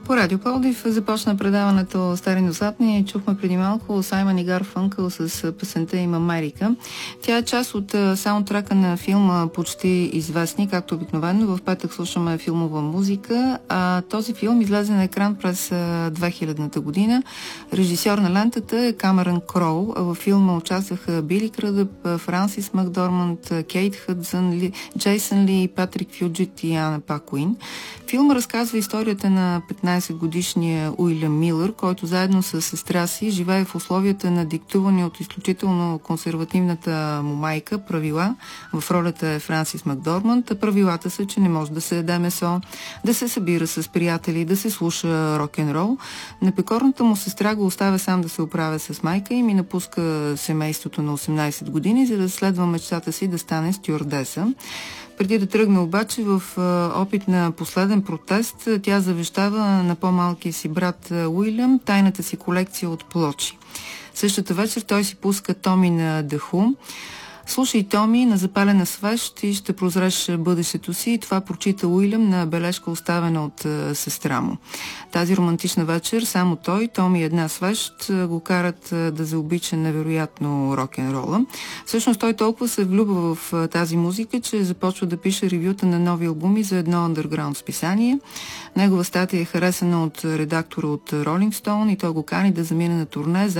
По Радио Пловдив започна предаването Стари но златни. Чухме преди малко Саймън и Гарфънкъл с песента им Америка. Тя е част от саундтрака на филма Почти известни, както обикновено. В петък слушаме филмова музика. Този филм излезе на екран през 2000-та година. Режисьор на лентата е Камерън Кроу. Във филма участваха Били Кръдъп, Франсис Макдорманд, Кейт Хъдсън, Джейсън Ли, Патрик Фюджит и Ана Пакуин. Филма разказва историята на 15-годишния Уилям Милър, който заедно с сестра си живее в условията на диктувани от изключително консервативната му майка правила. В ролята е Франсис Макдорманд. Правилата са, че не може да се яде месо, да се събира с приятели, да се слуша рок-н-рол. Непокорната му сестра го оставя сам да се оправя с майка им и напуска семейството на 18 години, за да следва мечтата си да стане стюардеса. Преди да тръгне обаче в опит на последен протест, тя завещава на по-малкия си брат Уилям тайната си колекция от плочи. Същата вечер той си пуска Томи на The Who. Слушай, Томи, на запалена свещ ти ще прозреш бъдещето си. И това прочита Уилям на бележка, оставена от сестра му. Тази романтична вечер само той, Томи и една свещ го карат да заобича невероятно рок-н-рола. Всъщност той толкова се влюбва в тази музика, че започва да пише ревюта на нови албуми за едно underground списание. Негова статия е харесана от редактора от Rolling Stone и той го кани да замине на турне